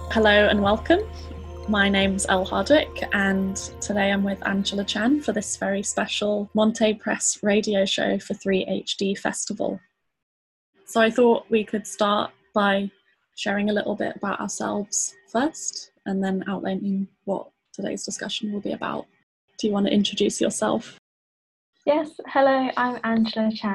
Hello and welcome. My name's Elle Hardwick and today I'm with Angela Chan for this very special Monte Press radio show for 3HD Festival. So I thought we could start by sharing a little bit about ourselves first and then outlining what today's discussion will be about. Do you want to introduce yourself? Yes, hello, I'm Angela Chan.